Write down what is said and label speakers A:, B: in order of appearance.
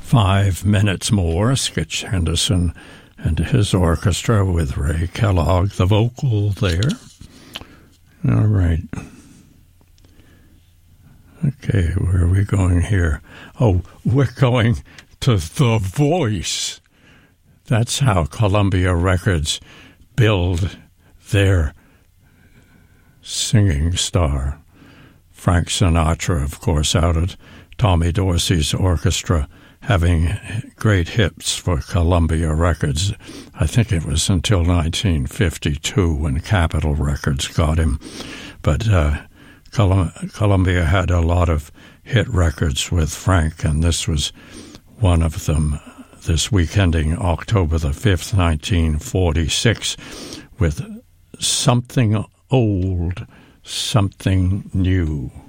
A: 5 minutes more. Skitch Henderson and his orchestra with Ray Kellogg, the vocal there. All right. Okay, where are we going here? Oh, we're going to The Voice. That's how Columbia Records build their singing star. Frank Sinatra, of course, out at Tommy Dorsey's orchestra, having great hits for Columbia Records. I think it was until 1952 when Capitol Records got him. But Columbia had a lot of hit records with Frank, and this was one of them. This week ending October the 5th, 1946, with Something Old, Something New.